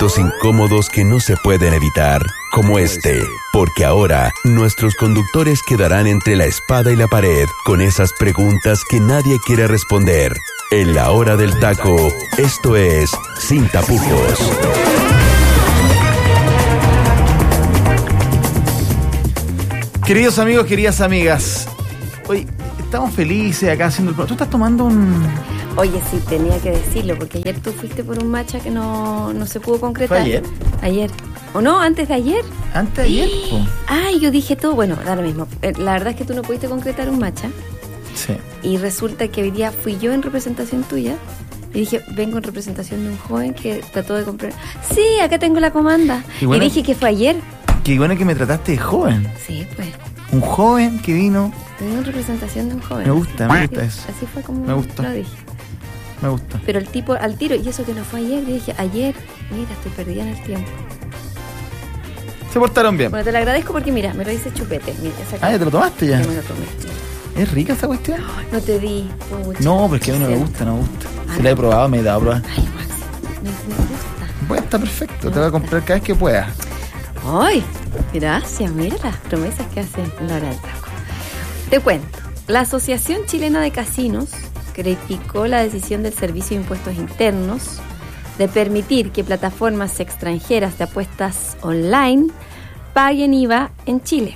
momentos incómodos que no se pueden evitar, como este, porque ahora nuestros conductores quedarán entre la espada y la pared con esas preguntas que nadie quiere responder. En la hora del taco, esto es Sin Tapujos. Queridos amigos, queridas amigas, hoy estamos felices acá haciendo el programa. ¿Tú estás tomando un...? Oye, sí, tenía que decirlo, porque ayer tú fuiste por un matcha que no se pudo concretar. ¿Fue ayer? Ayer. ¿O no? ¿Antes de ayer? Antes de ayer, po. Ay, yo dije todo. Bueno, da lo mismo. La verdad es que tú no pudiste concretar un matcha. Sí. Y resulta que hoy día fui yo en representación tuya. Y dije, vengo en representación de un joven que trató de comprar. Sí, acá tengo la comanda. Y dije que fue ayer. Qué bueno que me trataste de joven. Sí, pues. Un joven que vino. Vengo en representación de un joven. Me gusta eso. Así fue como me gustó. lo dije. Me gusta. Pero el tipo al tiro, y eso que no fue ayer, yo dije, ayer, mira, estoy perdida en el tiempo. Se portaron bien. Bueno, te lo agradezco porque mira, me lo hice chupete. Mira, ¿ya te lo tomaste ya? Ya me lo tomé. ¿Es rica esa cuestión? No te di. No, porque a mí no me gusta. Si la he probado, me he dado a probar. Ay, Maxi, me gusta. Bueno, está perfecto, te voy a comprar cada vez que pueda. Ay, gracias, mira las promesas que hace la hora del taco. Te cuento, la Asociación Chilena de Casinos criticó la decisión del Servicio de Impuestos Internos de permitir que plataformas extranjeras de apuestas online paguen IVA en Chile.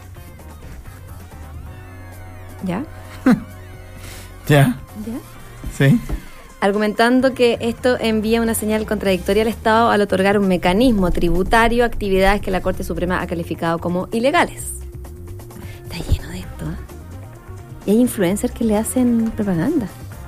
¿Ya? ¿Ya? Sí. Argumentando que esto envía una señal contradictoria al Estado al otorgar un mecanismo tributario a actividades que la Corte Suprema ha calificado como ilegales. Está lleno de esto, ¿eh? Y hay influencers que le hacen propaganda.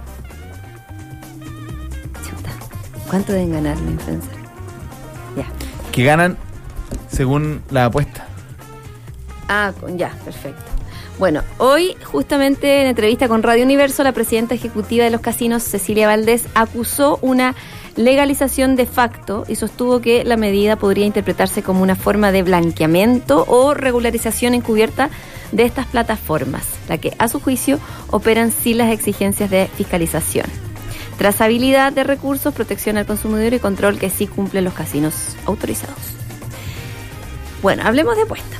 Chuta, ¿cuánto deben ganar los influencers? Ya. Que ganan según la apuesta. Ya, perfecto. Bueno, hoy justamente en entrevista con Radio Universo, la presidenta ejecutiva de los casinos, Cecilia Valdés, acusó una legalización de facto y sostuvo que la medida podría interpretarse como una forma de blanqueamiento o regularización encubierta de estas plataformas, la que a su juicio operan sin las exigencias de fiscalización, trazabilidad de recursos, protección al consumidor y control que sí cumplen los casinos autorizados. Bueno, hablemos de apuestas.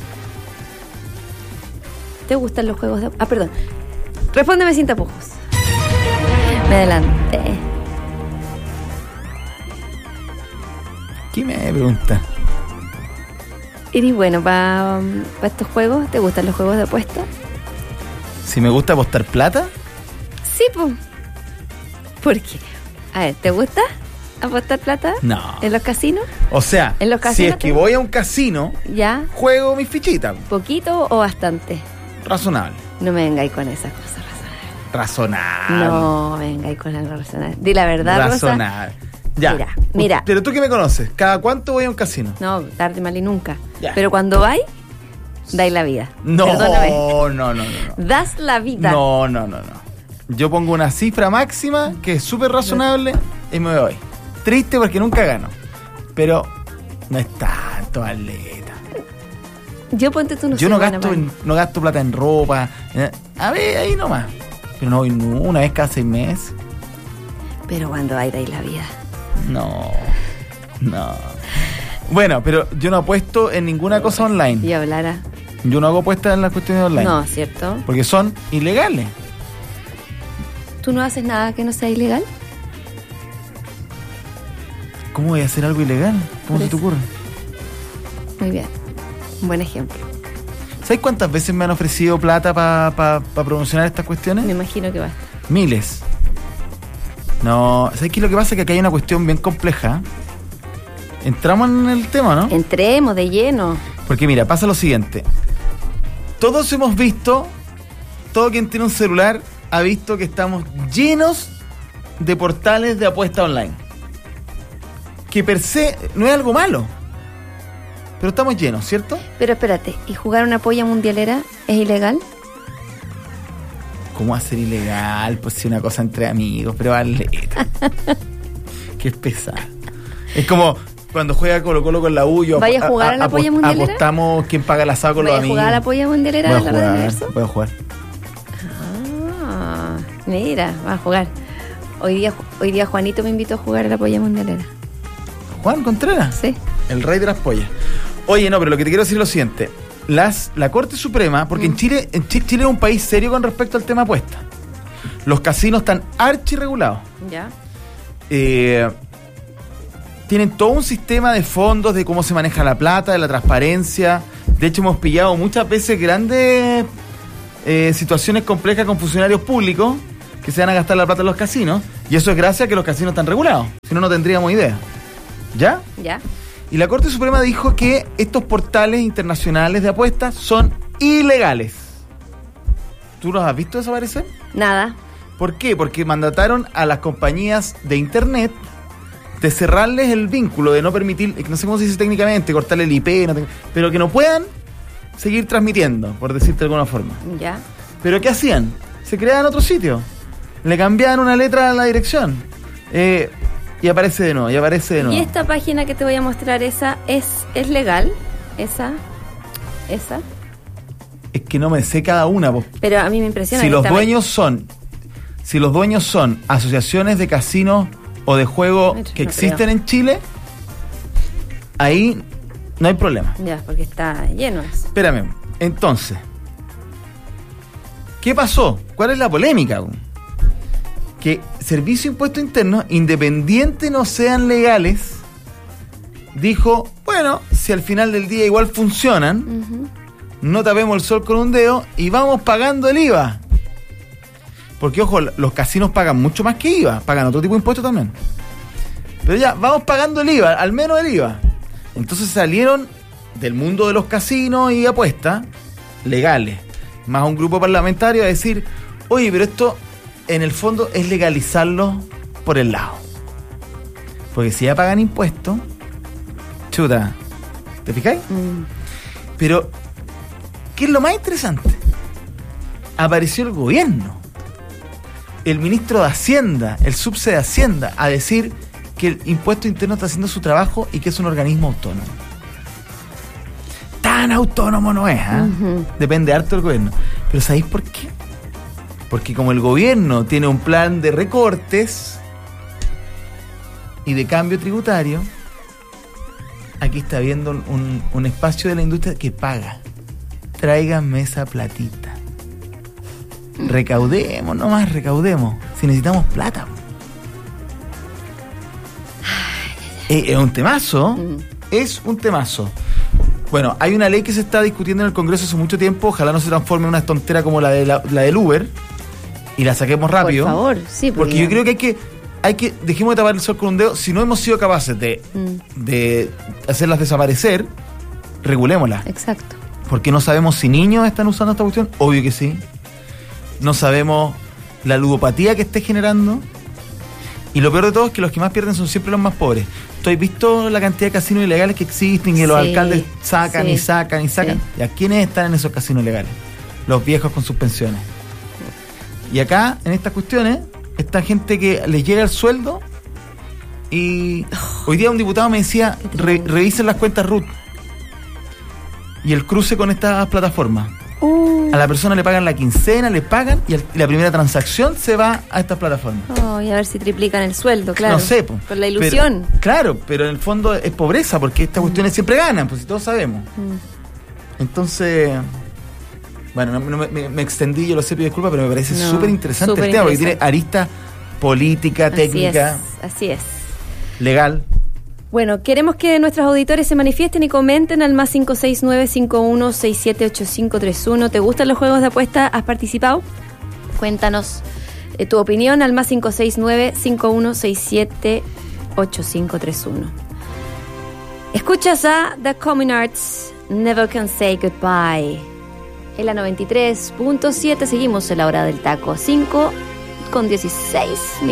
¿Te gustan los juegos de...? Perdón. Respóndeme sin tapujos. Me adelanté. ¿Qué me pregunta? ¿Eres bueno para estos juegos? ¿Te gustan los juegos de apuesta? ¿Si me gusta apostar plata? Sí, pues. ¿Por qué? A ver, ¿te gusta apostar plata? No. ¿En los casinos? O sea, ¿En los casinos si es que voy a un casino, ¿ya? Juego mis fichitas. ¿Poquito o bastante? Razonable. No me vengáis con esas cosas razonables. No, vengáis con algo razonable. Di la verdad, razonable. Rosa. Ya. Mira. Pero tú que me conoces, ¿cada cuánto voy a un casino? No, tarde, mal y nunca. Ya. Pero cuando vais, dais la vida. No. Perdóname. No. Das la vida. No. Yo pongo una cifra máxima que es súper razonable y me voy. Triste porque nunca gano. Pero no es tanto, atleta. Yo ponte tú Yo no gasto plata en ropa. A ver, ahí nomás. Pero no voy una vez cada 6 meses. Pero cuando hay, dais la vida. No. Bueno, pero yo no apuesto en ninguna cosa online. Y hablara. Yo no hago apuestas en las cuestiones online. No, ¿cierto? Porque son ilegales. ¿Tú no haces nada que no sea ilegal? ¿Cómo voy a hacer algo ilegal? ¿Cómo se te ocurre? Muy bien. Un buen ejemplo. ¿Sabes cuántas veces me han ofrecido plata para promocionar estas cuestiones? Me imagino que basta. Miles. No, ¿sabes qué es lo que pasa? Que acá hay una cuestión bien compleja. Entramos en el tema, ¿no? Entremos de lleno. Porque mira, pasa lo siguiente. Todos hemos visto, todo quien tiene un celular ha visto que estamos llenos de portales de apuesta online. Que per se no es algo malo. Pero estamos llenos, ¿cierto? Pero espérate, ¿y jugar una polla mundialera es ilegal? ¿Cómo va a ser ilegal? Pues si una cosa entre amigos, pero atleta. Que es pesado. Es como cuando juega Colo-Colo con la U. ¿Vaya a jugar a la polla mundialera? Apostamos quién paga el asado con los amigos. ¿Vaya a jugar a la polla mundialera de la Radio Universo? Voy a jugar. Mira, va a jugar. Hoy día Juanito me invitó a jugar a la polla mundialera. Juan Contreras. Sí. El rey de las pollas. Oye, no, pero lo que te quiero decir es lo siguiente. La Corte Suprema, porque en Chile es un país serio con respecto al tema apuesta. Los casinos están archirregulados. Ya. Tienen todo un sistema de fondos, de cómo se maneja la plata, de la transparencia. De hecho, hemos pillado muchas veces grandes situaciones complejas con funcionarios públicos que se van a gastar la plata en los casinos. Y eso es gracias a que los casinos están regulados. Si no, no tendríamos idea. ¿Ya? Ya. Y la Corte Suprema dijo que estos portales internacionales de apuestas son ilegales. ¿Tú los has visto desaparecer? Nada. ¿Por qué? Porque mandataron a las compañías de internet de cerrarles el vínculo, de no permitir, no sé cómo se dice técnicamente, cortarle el IP, pero que no puedan seguir transmitiendo, por decirte de alguna forma. Ya. ¿Pero qué hacían? Se creaban otro sitio. Le cambiaban una letra a la dirección. Y aparece de nuevo, y aparece de nuevo. ¿Y esta página que te voy a mostrar, esa es legal? ¿Esa? Es que no me sé cada una, po. Pero a mí me impresiona. Si que los esta dueños son asociaciones de casinos o de juego que no existen creo. en Chile, ahí no hay problema. Ya, porque está lleno eso. Espérame, entonces, ¿qué pasó? ¿Cuál es la polémica? Que Servicio de Impuestos Internos, independiente no sean legales, dijo, bueno, si al final del día igual funcionan, no tapemos el sol con un dedo y vamos pagando el IVA. Porque, ojo, los casinos pagan mucho más que IVA, pagan otro tipo de impuestos también. Pero ya, vamos pagando el IVA, al menos el IVA. Entonces salieron del mundo de los casinos y apuestas legales, más un grupo parlamentario a decir, oye, pero esto en el fondo es legalizarlo por el lado. Porque si ya pagan impuestos, chuta, ¿te fijáis? Pero, ¿qué es lo más interesante? Apareció el gobierno, el ministro de Hacienda, el subse de Hacienda, a decir que el impuesto interno está haciendo su trabajo y que es un organismo autónomo. Tan autónomo no es, ¿eh? Depende harto del gobierno. Pero ¿sabéis por qué? Porque como el gobierno tiene un plan de recortes y de cambio tributario, aquí está habiendo un espacio de la industria que paga. Tráiganme esa platita. Recaudemos, nomás recaudemos. Si necesitamos plata. Es un temazo. Es un temazo. Bueno, hay una ley que se está discutiendo en el Congreso hace mucho tiempo. Ojalá no se transforme en una tontera como la del Uber y la saquemos rápido. Por favor, sí. Porque yo creo que hay que dejemos de tapar el sol con un dedo. Si no hemos sido capaces de hacerlas desaparecer, regulémoslas. Exacto. Porque no sabemos si niños están usando esta cuestión. Obvio que sí. No sabemos la ludopatía que esté generando. Y lo peor de todo es que los que más pierden son siempre los más pobres. ¿Tú has visto la cantidad de casinos ilegales que existen y que los alcaldes sacan y sacan y sacan? Sí. ¿Y a quiénes están en esos casinos ilegales? Los viejos con sus pensiones. Y acá, en estas cuestiones, está gente que les llega el sueldo y hoy día un diputado me decía, revisen las cuentas RUT y el cruce con estas plataformas. A la persona le pagan la quincena, le pagan y la primera transacción se va a estas plataformas. Y a ver si triplican el sueldo, claro. No sé, po. Con la ilusión. Pero, claro, pero en el fondo es pobreza porque estas cuestiones siempre ganan, pues si todos sabemos. Entonces, bueno, me extendí, yo lo sé, pido disculpas, pero me parece súper interesante el tema porque tiene arista política, técnica. Así es. Legal. Bueno, queremos que nuestros auditores se manifiesten y comenten al más 569-5167-8531. ¿Te gustan los juegos de apuesta? ¿Has participado? Cuéntanos tu opinión al más 569-5167-8531. Escuchas a The Common Arts, Never Can Say Goodbye. En la 93.7 seguimos en la hora del taco. 5:16.